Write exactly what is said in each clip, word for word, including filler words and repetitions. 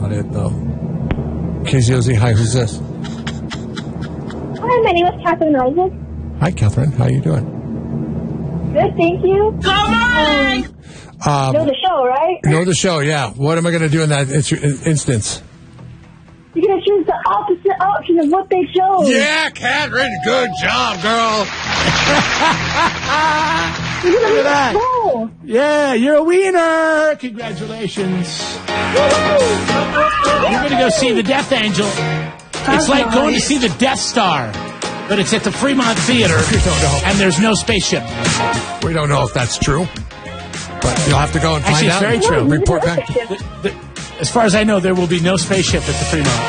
not it, though. K Z O Z, hi, who's this? Hi, my name is Catherine Roses. Hi, Catherine. How you doing? Good, thank you. Good morning! Um, know the show, right? know the show, yeah. What am I going to do in that in- instance? You're going to choose the opposite option of what they chose. Yeah, Catherine, good job, girl. You're going to Look at that. Cool. Yeah, you're a wiener. Congratulations. You're going to go see the Death Angel. It's like going to see the Death Star, but it's at the Fremont Theater, We don't know. and there's no spaceship. We don't know if that's true, but you'll have to go and find Actually, it's out. very true. Report back. The- the- as far as I know, there will be no spaceship at the Fremont.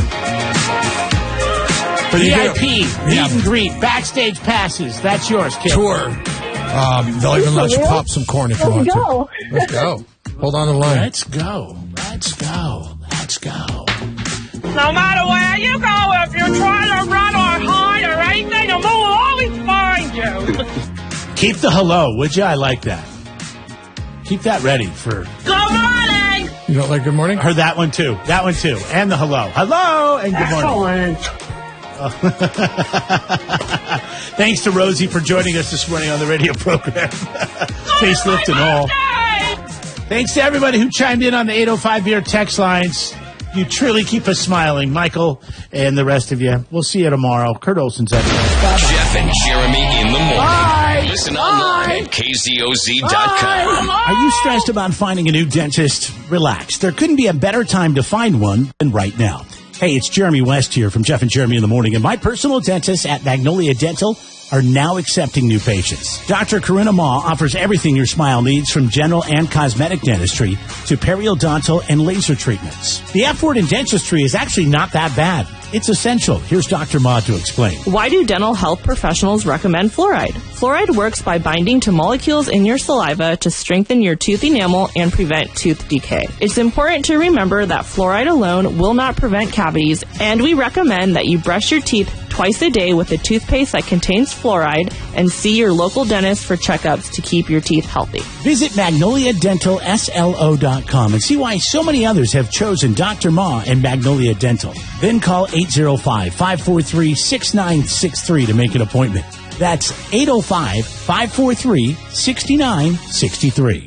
But you V I do. P, meet Yeah. and greet, backstage passes. That's yours, kid. Tour. Um, they'll even let you real? pop some corn if you Let's want go. to. Let's go. Hold on the line. Let's go. Let's go. Let's go. No matter where you go, if you're trying to run or hide or anything, the moon will always find you. Keep the hello, would you? I like that. Keep that ready for... Good morning! You don't like good morning? Heard that one, too. That one, too. And the hello. Hello and good morning. Thanks to Rosie for joining us this morning on the radio program. Facelift and all. Thanks to everybody who chimed in on the eight oh five beer text lines. You truly keep us smiling. Michael and the rest of you. We'll see you tomorrow. Kurt Olson's up next. Bye-bye. Jeff and Jeremy in the morning. Bye. Listen Bye. online at K Z O Z dot com. Are you stressed about finding a new dentist? Relax. There couldn't be a better time to find one than right now. Hey, it's Jeremy West here from Jeff and Jeremy in the Morning, and my personal dentist at Magnolia Dental are now accepting new patients. Doctor Corinna Ma offers everything your smile needs, from general and cosmetic dentistry to periodontal and laser treatments. The F word in dentistry is actually not that bad. It's essential. Here's Doctor Ma to explain. Why do dental health professionals recommend fluoride? Fluoride works by binding to molecules in your saliva to strengthen your tooth enamel and prevent tooth decay. It's important to remember that fluoride alone will not prevent cavities, and we recommend that you brush your teeth twice a day with a toothpaste that contains fluoride and see your local dentist for checkups to keep your teeth healthy. Visit magnolia dental S L O dot com and see why so many others have chosen Doctor Ma and Magnolia Dental. Then call eight oh five, five four three, six nine six three to make an appointment. That's eight oh five, five four three, six nine six three.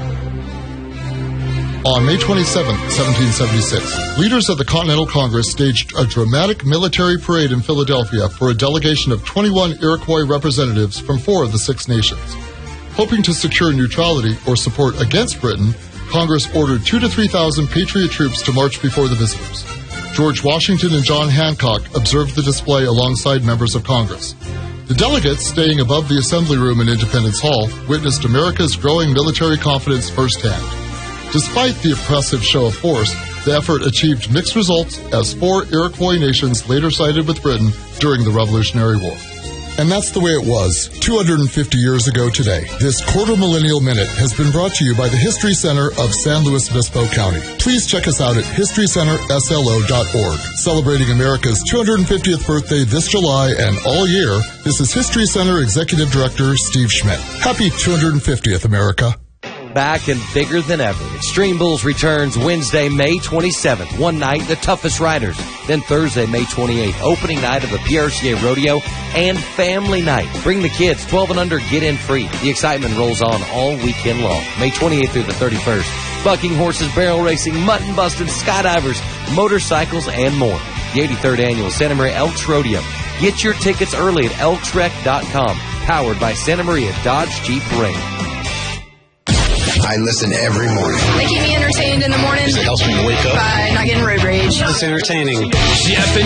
On May twenty-seventh, seventeen seventy-six, leaders of the Continental Congress staged a dramatic military parade in Philadelphia for a delegation of twenty-one Iroquois representatives from four of the Six Nations. Hoping to secure neutrality or support against Britain, Congress ordered two to three thousand Patriot troops to march before the visitors. George Washington and John Hancock observed the display alongside members of Congress. The delegates, staying above the Assembly Room in Independence Hall, witnessed America's growing military confidence firsthand. Despite the oppressive show of force, the effort achieved mixed results, as four Iroquois nations later sided with Britain during the Revolutionary War. And that's the way it was two hundred fifty years ago today. This quarter millennial minute has been brought to you by the History Center of San Luis Obispo County. Please check us out at history center S L O dot org. Celebrating America's two hundred fiftieth birthday this July and all year, this is History Center Executive Director Steve Schmidt. Happy two hundred fiftieth, America. Back and bigger than ever. Extreme Bulls returns Wednesday, May twenty-seventh. One night, the toughest riders. Then Thursday, May twenty-eighth, opening night of the P R C A Rodeo and Family Night. Bring the kids, twelve and under, get in free. The excitement rolls on all weekend long. May twenty-eighth through the thirty-first. Bucking horses, barrel racing, mutton busting, skydivers, motorcycles, and more. The eighty-third Annual Santa Maria Elks Rodeo. Get your tickets early at elks rec dot com. Powered by Santa Maria Dodge Jeep Ram. I listen every morning. They keep me entertained in the morning. It helps me wake up. By not getting road rage. It's entertaining. Jeff and